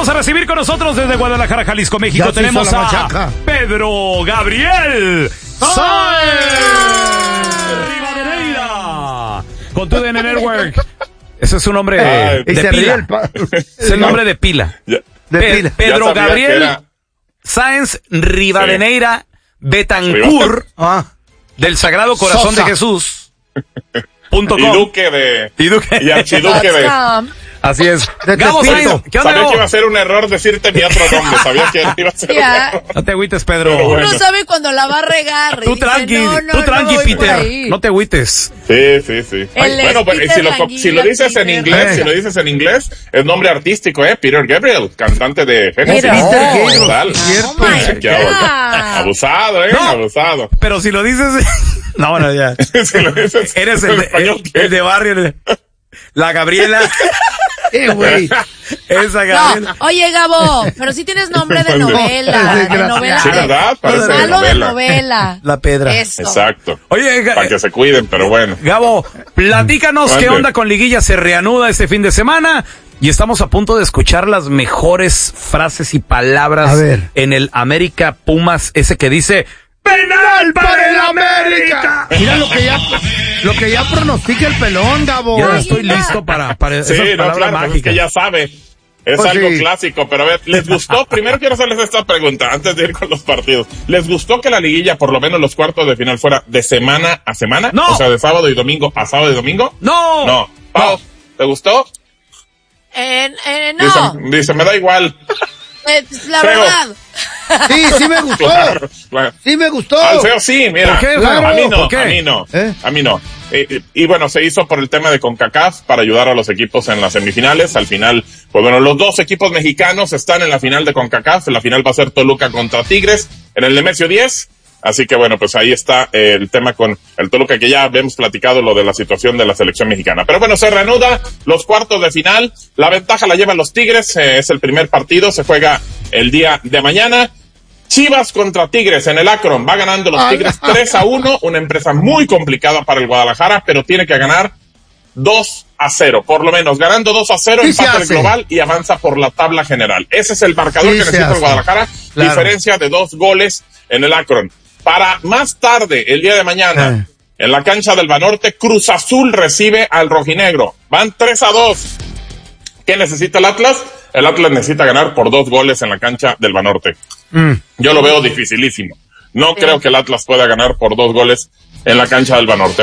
Vamos a recibir con nosotros desde Guadalajara, Jalisco, México. Tenemos a Pedro Gabriel Sáenz Rivadeneira con TUDN Network. Ese es su nombre de pila. Es el nombre de pila. Pedro Gabriel Sáenz Rivadeneira Betancourt del Sagrado Corazón de Jesús. Y Duque y archiduque de... Así es. Gabo Sáenz, ¿qué onda? Sabía que iba a ser un error decirte mi otro nombre. Sabía que iba a ser un error. No te agüites, Pedro. Uno sabe cuando la va a regar. Tú tranqui, Peter. No te agüites. Sí. Bueno, pues si lo dices en inglés, es nombre artístico, Peter Gabriel, cantante de Genesis. Peter Gabriel. Abusado, abusado. Pero si lo dices... No, ya. Si lo dices... Eres el de barrio. La Gabriela. Güey. Esa Gabriela. No, oye, Gabo, pero sí tienes nombre de novela. De novela. Sí, ¿verdad? Parece malo de novela. La Pedra. Eso. Exacto. Oye, para que se cuiden, pero bueno. Gabo, platícanos qué onda con Liguilla. Se reanuda este fin de semana y estamos a punto de escuchar las mejores frases y palabras en el América Pumas, ese que dice... ¡Penal para el América! Mira lo que ya pronostica el pelón, Gabo. Ya estoy listo para esas palabras mágicas. Es que ya sabe. Es algo clásico, pero a ver, ¿les gustó? Primero quiero hacerles esta pregunta antes de ir con los partidos. ¿Les gustó que la liguilla, por lo menos los cuartos de final, fuera de semana a semana? No. O sea, de sábado y domingo a sábado y domingo. No. No. Pau, ¿te gustó? No. Dice, me da igual. La verdad. Sí me gustó. Claro. Sí me gustó. Al feo sí, mira. ¿Por qué? Claro. A mí no, ¿por qué? A mí no. Y bueno, se hizo por el tema de CONCACAF para ayudar a los equipos en las semifinales. Al final, pues bueno, los dos equipos mexicanos están en la final de CONCACAF. La final va a ser Toluca contra Tigres en el Nemesio 10. Así que bueno, pues ahí está el tema con el Toluca, que ya habíamos platicado lo de la situación de la selección mexicana. Pero bueno, se reanuda los cuartos de final. La ventaja la llevan los Tigres. Es el primer partido. Se juega el día de mañana. Chivas contra Tigres en el Akron. Va ganando los Tigres 3-1. Una empresa muy complicada para el Guadalajara, pero tiene que ganar 2-0. Por lo menos, ganando 2-0, empata el global y avanza por la tabla general. Ese es el marcador que necesita el Guadalajara. Claro. Diferencia de 2 goles en el Akron. Para más tarde, el día de mañana, en la cancha del Banorte, Cruz Azul recibe al rojinegro. Van 3-2. ¿Qué necesita el Atlas? El Atlas necesita ganar por 2 goles en la cancha del Banorte. Yo lo veo dificilísimo. No creo que el Atlas pueda ganar por 2 goles en la cancha del Banorte.